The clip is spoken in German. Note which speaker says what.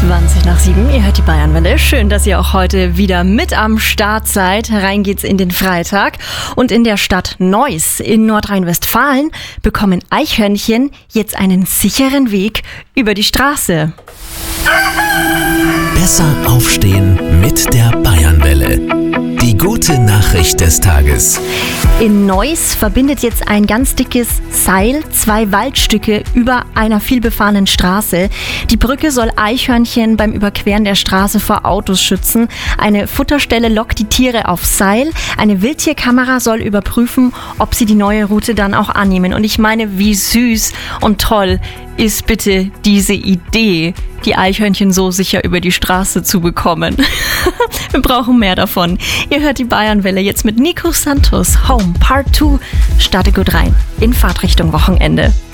Speaker 1: 7:20. Ihr hört die Bayernwelle. Schön, dass ihr auch heute wieder mit am Start seid. Rein geht's in den Freitag. Und in der Stadt Neuss in Nordrhein-Westfalen bekommen Eichhörnchen jetzt einen sicheren Weg über die Straße.
Speaker 2: Besser aufstehen mit der Bayernwelle. Die gute Nachricht des Tages.
Speaker 1: In Neuss verbindet jetzt ein ganz dickes Seil zwei Waldstücke über einer vielbefahrenen Straße. Die Brücke soll Eichhörnchen beim Überqueren der Straße vor Autos schützen. Eine Futterstelle lockt die Tiere aufs Seil. Eine Wildtierkamera soll überprüfen, ob sie die neue Route dann auch annehmen. Und ich meine, wie süß und toll ist bitte diese Idee, die Eichhörnchen so sicher über die Straße zu bekommen. Wir brauchen mehr davon. Ihr hört die Bayernwelle jetzt mit Nico Santos. Home Part 2. Starte gut rein in Fahrtrichtung Wochenende.